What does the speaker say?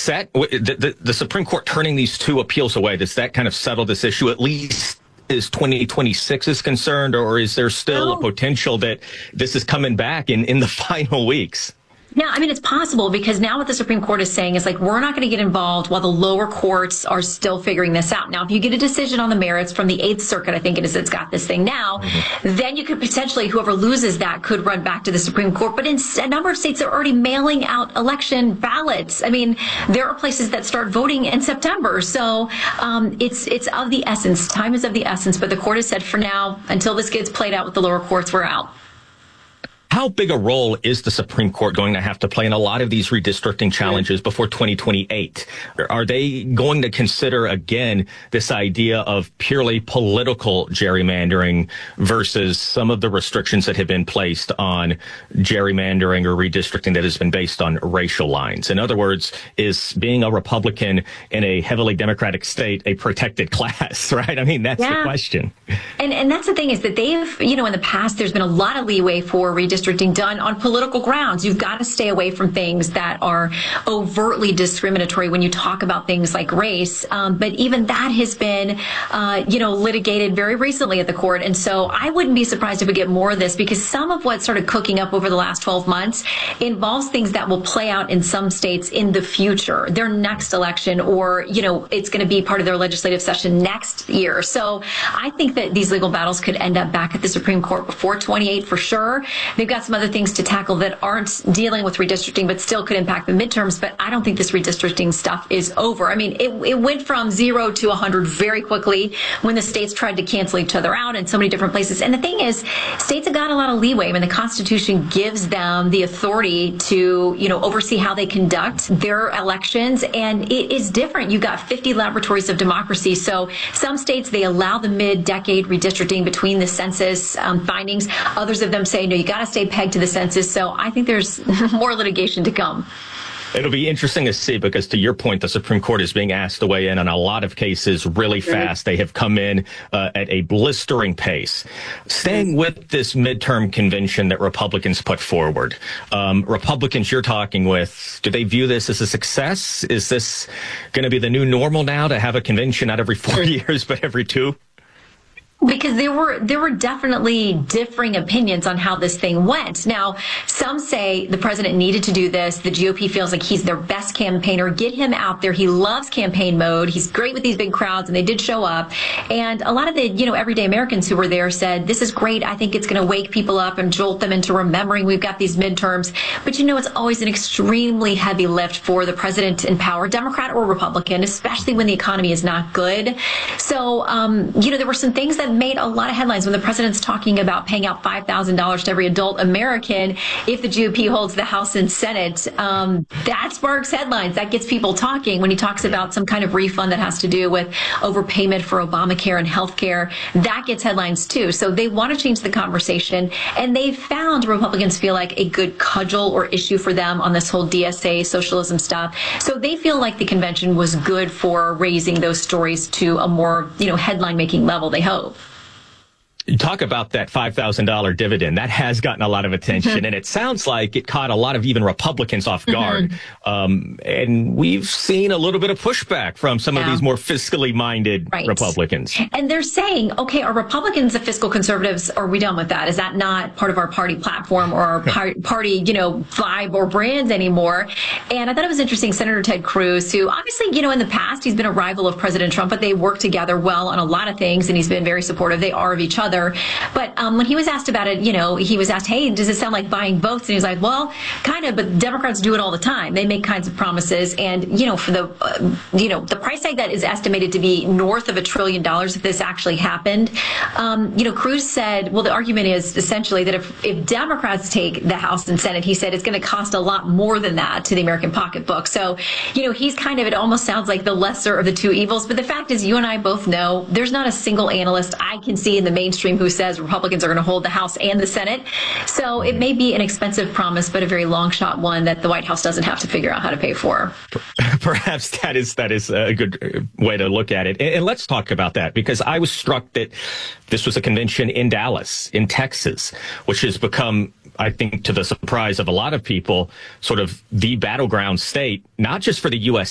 set? The Supreme Court turning these two appeals away, does that kind of settle this issue, at least as 2026 is concerned, or is there still a potential that this is coming back in the final weeks? Yeah, I mean, it's possible, because now what the Supreme Court is saying is, like, we're not going to get involved while the lower courts are still figuring this out. Now, if you get a decision on the merits from the Eighth Circuit, I think it is, it's got this thing now, then you could potentially, whoever loses that could run back to the Supreme Court. But in a number of states, they're already mailing out election ballots. I mean, there are places that start voting in September. So it's of the essence. Time is of the essence. But the court has said, for now, until this gets played out with the lower courts, we're out. How big a role is the Supreme Court going to have to play in a lot of these redistricting challenges before 2028? Are they going to consider, again, this idea of purely political gerrymandering versus some of the restrictions that have been placed on gerrymandering or redistricting that has been based on racial lines? In other words, is being a Republican in a heavily Democratic state a protected class, right? I mean, that's the question. And that's the thing, is that they've, in the past, there's been a lot of leeway for redistricting done on political grounds. You've got to stay away from things that are overtly discriminatory when you talk about things like race. But even that has been, litigated very recently at the court. And so I wouldn't be surprised if we get more of this, because some of what started cooking up over the last 12 months involves things that will play out in some states in the future, their next election, or, it's going to be part of their legislative session next year. So I think that these legal battles could end up back at the Supreme Court before 28 for sure. They've got some other things to tackle that aren't dealing with redistricting, but still could impact the midterms. But I don't think this redistricting stuff is over. I mean, it went from 0 to 100 very quickly when the states tried to cancel each other out in so many different places. And the thing is, states have got a lot of leeway. I mean, the Constitution gives them the authority to, oversee how they conduct their elections. And it is different. You've got 50 laboratories of democracy. So some states, they allow the mid-decade redistricting between the census findings. Others of them say, no, you got to stay pegged to the census. So I think there's more litigation to come. It'll be interesting to see, because to your point, the Supreme Court is being asked to weigh in on a lot of cases really fast. They have come in at a blistering pace. Staying with this midterm convention that Republicans put forward, Republicans you're talking with, do they view this as a success? Is this going to be the new normal now, to have a convention not every 4 years, but every 2? Because there were definitely differing opinions on how this thing went. Now, some say the president needed to do this. The GOP feels like he's their best campaigner. Get him out there. He loves campaign mode. He's great with these big crowds, and they did show up. And a lot of the, everyday Americans who were there said, this is great. I think it's going to wake people up and jolt them into remembering we've got these midterms. But it's always an extremely heavy lift for the president in power, Democrat or Republican, especially when the economy is not good. So, there were some things that made a lot of headlines when the president's talking about paying out $5,000 to every adult American if the GOP holds the House and Senate. That sparks headlines. That gets people talking. When he talks about some kind of refund that has to do with overpayment for Obamacare and health care, that gets headlines too. So they want to change the conversation, and they found Republicans feel like a good cudgel or issue for them on this whole DSA socialism stuff. So they feel like the convention was good for raising those stories to a more, headline making level, they hope. You talk about that $5,000 dividend. That has gotten a lot of attention, and it sounds like it caught a lot of even Republicans off guard. And we've seen a little bit of pushback from some of these more fiscally minded Republicans. And they're saying, okay, are Republicans the fiscal conservatives? Or are we done with that? Is that not part of our party platform or our party, vibe or brand anymore? And I thought it was interesting. Senator Ted Cruz, who obviously, in the past, he's been a rival of President Trump, but they work together well on a lot of things, and he's been very supportive. They are of each other. But when he was asked about it, he was asked, hey, does it sound like buying votes? And he was like, well, kind of, but Democrats do it all the time. They make kinds of promises. And, for the price tag that is estimated to be north of $1 trillion if this actually happened, Cruz said, well, the argument is essentially that if Democrats take the House and Senate, he said it's going to cost a lot more than that to the American pocketbook. So, he's kind of, it almost sounds like the lesser of the two evils. But the fact is, you and I both know there's not a single analyst I can see in the mainstream who says Republicans are going to hold the House and the Senate. So it may be an expensive promise, but a very long shot one that the White House doesn't have to figure out how to pay for. Perhaps that is a good way to look at it. And let's talk about that, because I was struck that this was a convention in Dallas, in Texas, which has become, I think, to the surprise of a lot of people, sort of the battleground state, not just for the U.S.